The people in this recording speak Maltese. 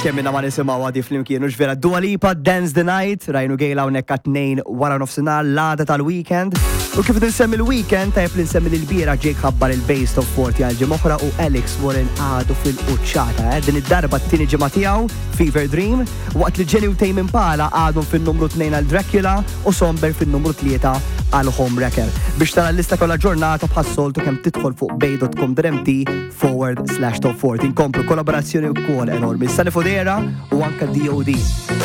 kemm minna ma nisimgħu għadi flimkien u ġvera Dua Lipa, Dance the Night, rajnu gejla hawnhekk għat-2 wara nofsinhar l-għada tal-weekend. U kif nsemmi l-weekend tajjeb li nsemmi l-bira ġejk ħabbar il-Best of 40 għal-ġimgħa oħra u Alex Warren għadu fil-quċċata. Din id-darba t-tieni ġimgħa tiegħu Fever Dream, waqt li Jenny u Tame Impala għadhom fin-numru 2 għal Dracula u Somber fin-numru 3 għal Homewrecker. Biex tara l-lista kollha ġurnata bħas-soltu kemm tidħol fuq bay.com/top40. Inkomplu kollaborazzjoni wkoll enormi. Sani Fodera u anke DOD.